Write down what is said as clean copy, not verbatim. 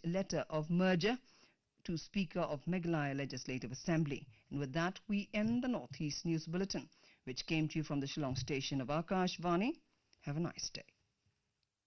letter of merger to Speaker of Meghalaya Legislative Assembly. And with that, we end the Northeast News Bulletin, which came to you from the Shillong station of Akash Vani. Have a nice day.